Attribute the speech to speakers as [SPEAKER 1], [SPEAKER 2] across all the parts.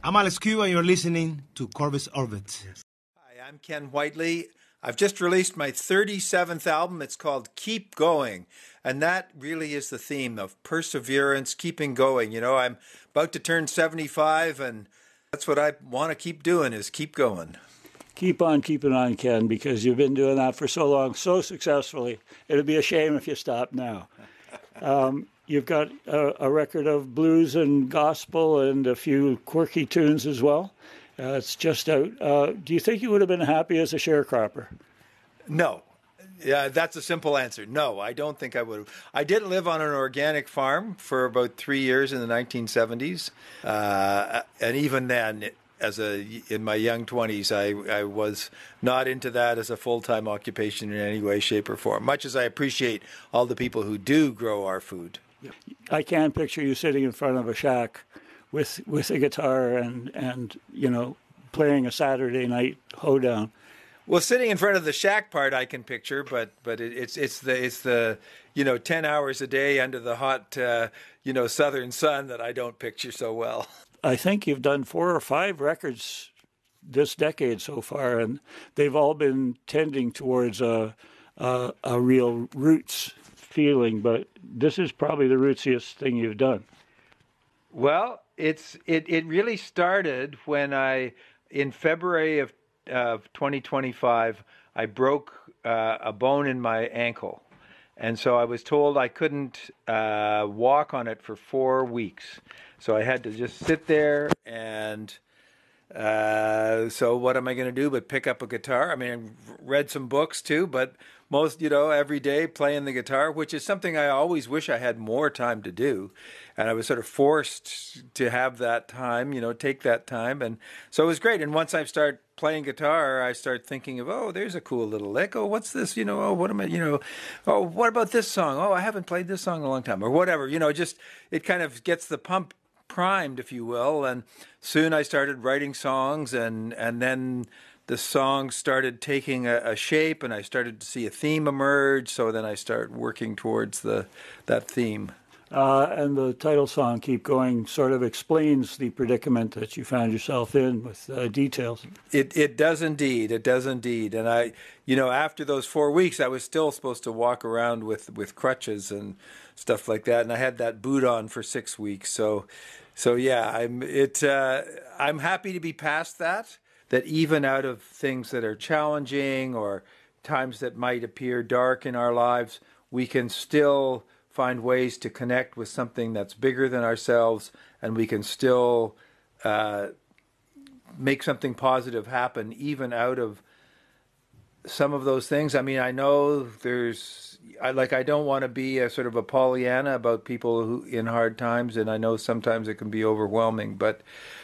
[SPEAKER 1] I'm Alex Q, and you're listening to Corvus Orbit.
[SPEAKER 2] Yes. Hi, I'm Ken Whiteley. I've just released my 37th album. It's called Keep Going. And that really is the theme of perseverance, keeping going. You know, I'm about to turn 75, and that's what I want to keep doing, is keep going.
[SPEAKER 3] Keep on keeping on, Ken, because you've been doing that for so long, so successfully. It'd be a shame if you stopped now. You've got a record of blues and gospel and a few quirky tunes as well. It's just out. Do you think you would have been happy as a sharecropper?
[SPEAKER 2] No. Yeah, that's a simple answer. No, I don't think I would have. I did live on an organic farm for about 3 years in the 1970s. And even then, in my young 20s, I was not into that as a full-time occupation in any way, shape, or form, much as I appreciate all the people who do grow our food.
[SPEAKER 3] I can picture you sitting in front of a shack with a guitar and you know, playing a Saturday night hoedown.
[SPEAKER 2] Well, sitting in front of the shack part I can picture, but it's the 10 hours a day under the hot southern sun that I don't picture so well.
[SPEAKER 3] I think you've done 4 or 5 records this decade so far, and they've all been tending towards a real roots feeling, but this is probably the rootsiest thing you've done.
[SPEAKER 2] Well, it really started when in February of 2025, I broke a bone in my ankle. And so I was told I couldn't walk on it for 4 weeks. So I had to just sit there, and so what am I going to do but pick up a guitar? I mean, I read some books too, but most, every day playing the guitar, which is something I always wish I had more time to do. And I was sort of forced to have that time, take that time. And so it was great. And once I start playing guitar, I start thinking of, oh, there's a cool little lick. Oh, what's this? Oh, what am I, oh, what about this song? Oh, I haven't played this song in a long time, or whatever, just it kind of gets the pump primed, if you will. And soon I started writing songs, and then the songs started taking a shape, and I started to see a theme emerge. So then I started working towards that theme.
[SPEAKER 3] And the title song, Keep Going, sort of explains the predicament that you found yourself in with details.
[SPEAKER 2] It does indeed. It does indeed. And I, after those 4 weeks, I was still supposed to walk around with crutches and stuff like that. And I had that boot on for 6 weeks. So yeah, I'm happy to be past that even out of things that are challenging or times that might appear dark in our lives, we can still find ways to connect with something that's bigger than ourselves, and we can still make something positive happen even out of some of those things. I mean, I know I don't want to be a sort of a Pollyanna about people who in hard times, and I know sometimes it can be overwhelming, but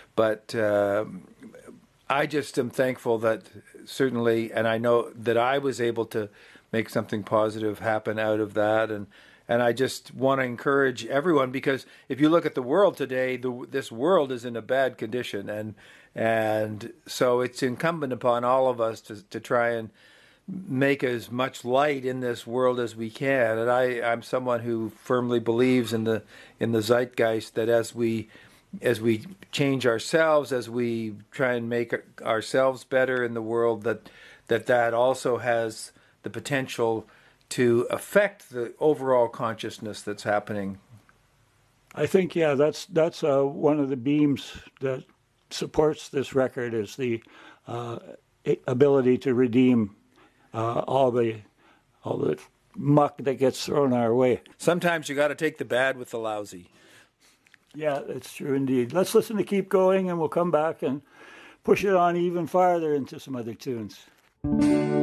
[SPEAKER 2] I just am thankful that certainly, and I know that I was able to make something positive happen out of that, and I just want to encourage everyone, because if you look at the world today, this world is in a bad condition, and so it's incumbent upon all of us to try and make as much light in this world as we can. And I'm someone who firmly believes in the zeitgeist, that as we change ourselves, as we try and make ourselves better in the world, that also has the potential to affect the overall consciousness that's happening.
[SPEAKER 3] I think, yeah, that's one of the beams that supports this record, is the ability to redeem all the muck that gets thrown our way.
[SPEAKER 2] Sometimes you got to take the bad with the lousy.
[SPEAKER 3] Yeah, that's true indeed. Let's listen to Keep Going, and we'll come back and push it on even farther into some other tunes.